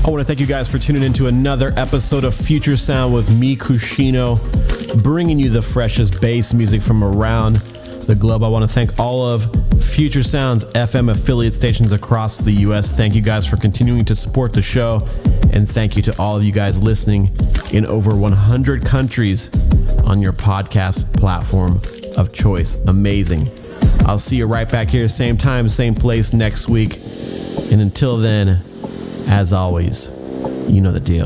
I want to thank you guys for tuning in to another episode of Future Sound with me, Kushino, bringing you the freshest bass music from around the globe. I want to thank all of Future Sound's FM affiliate stations across the U.S. Thank you guys for continuing to support the show. And thank you to all of you guys listening in over 100 countries on your podcast platform of choice. Amazing. I'll see you right back here, same time, same place next week. And until then, as always, you know the deal.